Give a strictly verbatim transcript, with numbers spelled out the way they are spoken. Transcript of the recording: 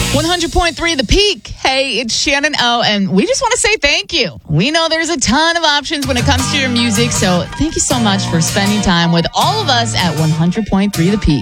one hundred point three The Peak. Hey, it's Shannon O, and we just want to say thank you. We know there's a ton of options when it comes to your music, so thank you so much for spending time with all of us at one hundred point three The Peak.